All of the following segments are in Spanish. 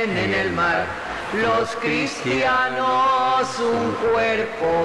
en el mar, los cristianos un cuerpo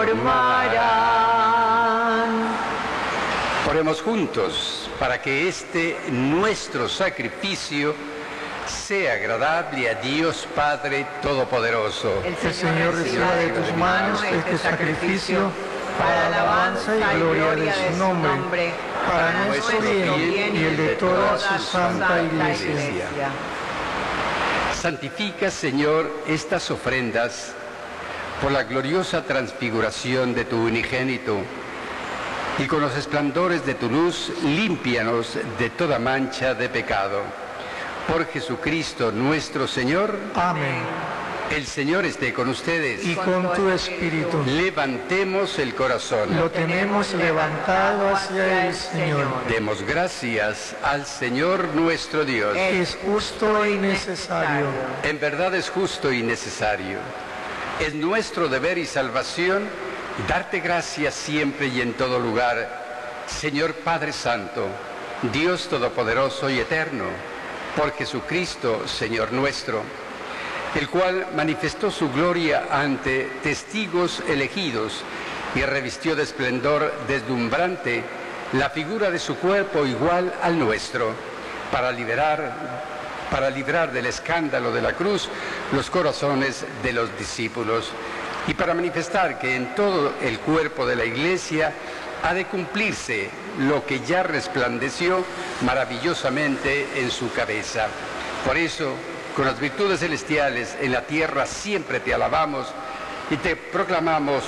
formarán. Oremos juntos para que este nuestro sacrificio sea agradable a Dios Padre Todopoderoso. El Señor reciba de tus manos este sacrificio para alabanza y gloria de su nombre, para nuestro bien y el de toda su santa Iglesia. Santifica, Señor, estas ofrendas por la gloriosa transfiguración de tu unigénito, y con los esplendores de tu luz, límpianos de toda mancha de pecado. Por Jesucristo nuestro Señor. Amén. El Señor esté con ustedes. Y con tu espíritu. Levantemos el corazón. Lo tenemos levantado hacia el Señor. Demos gracias al Señor nuestro Dios. Es justo y necesario. En verdad es justo y necesario. Es nuestro deber y salvación darte gracias siempre y en todo lugar, Señor Padre Santo, Dios Todopoderoso y Eterno, por Jesucristo, Señor nuestro, el cual manifestó su gloria ante testigos elegidos y revistió de esplendor deslumbrante la figura de su cuerpo igual al nuestro, para librar del escándalo de la cruz los corazones de los discípulos, y para manifestar que en todo el cuerpo de la Iglesia ha de cumplirse lo que ya resplandeció maravillosamente en su cabeza. Por eso, con las virtudes celestiales en la tierra siempre te alabamos y te proclamamos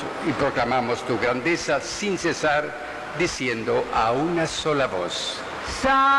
tu grandeza sin cesar, diciendo a una sola voz: